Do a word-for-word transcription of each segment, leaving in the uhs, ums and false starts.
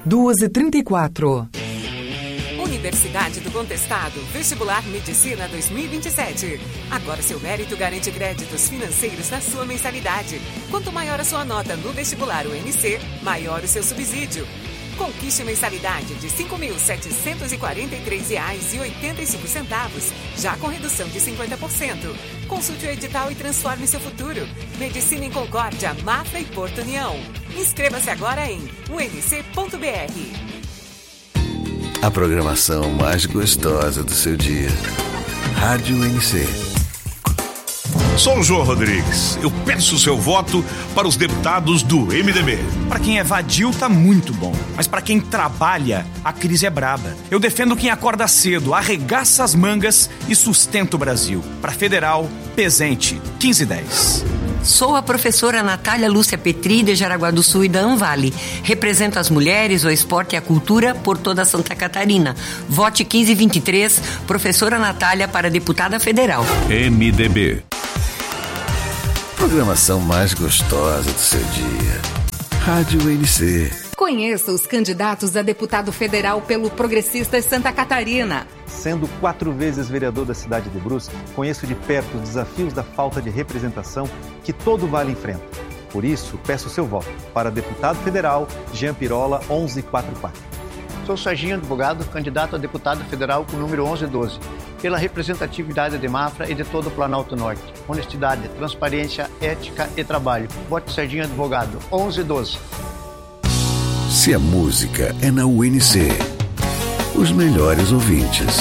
doze trinta e quatro. Universidade do Contestado, Vestibular Medicina dois mil e vinte e sete. Agora seu mérito garante créditos financeiros na sua mensalidade. Quanto maior a sua nota no vestibular U N C, maior o seu subsídio. Conquiste mensalidade de cinco mil setecentos e quarenta e três reais e oitenta e cinco centavos, já com redução de cinquenta por cento. Consulte o edital e transforme seu futuro. Medicina em Concórdia, Mafra e Porto União. Inscreva-se agora em u n c ponto b r. A programação mais gostosa do seu dia. Rádio U N C. Sou o João Rodrigues. Eu peço o seu voto para os deputados do M D B. Para quem é vadio, tá muito bom. Mas para quem trabalha, a crise é braba. Eu defendo quem acorda cedo, arregaça as mangas e sustenta o Brasil. Para Federal, Pezente, quinze dez. Sou a professora Natália Lúcia Petri, de Jaraguá do Sul e da Anvale. Represento as mulheres, o esporte e a cultura por toda Santa Catarina. Vote quinze vinte e três, professora Natália para deputada federal. M D B. Programação mais gostosa do seu dia. Rádio U N C. Conheça os candidatos a deputado federal pelo Progressistas Santa Catarina. Sendo quatro vezes vereador da cidade de Brusque, conheço de perto os desafios da falta de representação que todo Vale enfrenta. Por isso, peço seu voto para deputado federal Jean Pirola onze quarenta e quatro. Sou Serginho Advogado, candidato a deputado federal com o número onze doze, pela representatividade de Mafra e de todo o Planalto Norte. Honestidade, transparência, ética e trabalho. Vote Serginho Advogado, onze doze. Se a música é na U N C, os melhores ouvintes.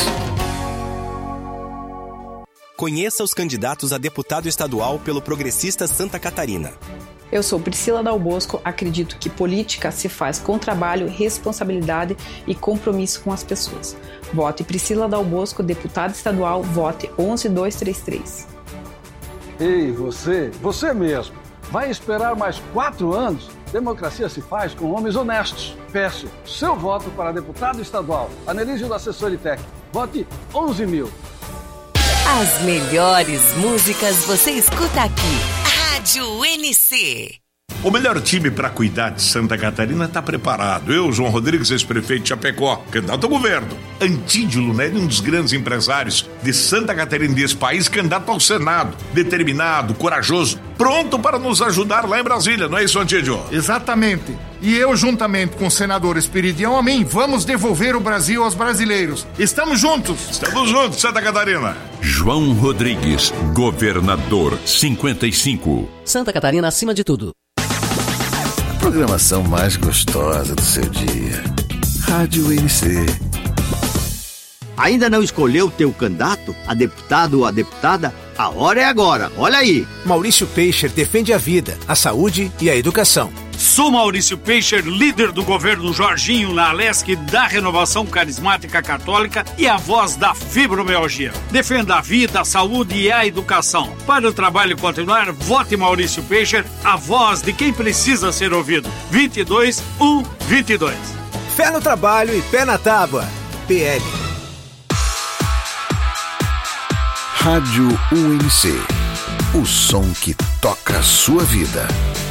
Conheça os candidatos a deputado estadual pelo Progressistas Santa Catarina. Eu sou Priscila Dal Bosco, acredito que política se faz com trabalho, responsabilidade e compromisso com as pessoas. Vote Priscila Dal Bosco, deputada estadual, vote onze dois três três. Ei, você, você mesmo, vai esperar mais quatro anos? Democracia se faz com homens honestos. Peço seu voto para deputado estadual, Anelísio da Assessoritec. Vote onze mil. As melhores músicas você escuta aqui. Rádio U N C. O melhor time para cuidar de Santa Catarina está preparado. Eu, João Rodrigues, ex-prefeito de Chapecó, candidato ao governo. Antídio Lunelli, um dos grandes empresários de Santa Catarina, desse país, candidato ao Senado. Determinado, corajoso, pronto para nos ajudar lá em Brasília, não é isso, Antídio? Exatamente. E eu, juntamente com o senador Esperidião Amin, vamos devolver o Brasil aos brasileiros. Estamos juntos. Estamos juntos, Santa Catarina. João Rodrigues, governador cinquenta e cinco. Santa Catarina acima de tudo. Programação mais gostosa do seu dia. Rádio U N C. Ainda não escolheu o teu candidato, a deputado ou a deputada? A hora é agora, olha aí. Maurício Peixer defende a vida, a saúde e a educação. Sou Maurício Peixer, líder do governo Jorginho na Alesc da Renovação Carismática Católica e a voz da fibromialgia. Defenda a vida, a saúde e a educação. Para o trabalho continuar, vote Maurício Peixer, a voz de quem precisa ser ouvido. vinte e dois, um, vinte e dois. Fé no trabalho e pé na tábua. P L. Rádio U N C. O som que toca a sua vida.